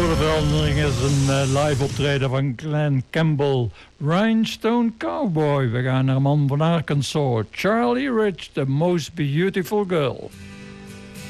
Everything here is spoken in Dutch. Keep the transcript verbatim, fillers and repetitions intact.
voor de verandering is een uh, live optreden van Glenn Campbell. Rhinestone Cowboy. We gaan naar een man van Arkansas. Charlie Rich, The Most Beautiful Girl.